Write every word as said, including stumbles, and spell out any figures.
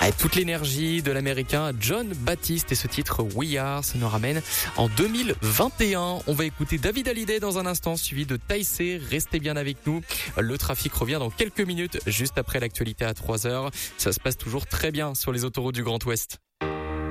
Avec toute l'énergie de l'américain Jon Batiste et ce titre We Are, ça nous ramène en deux mille vingt et un. On va écouter David Hallyday dans un instant, suivi de Taïsé. Restez bien avec nous. Le trafic revient dans quelques minutes, juste après l'actualité à trois heures. Ça se passe toujours très bien sur les autoroutes du Grand Ouest.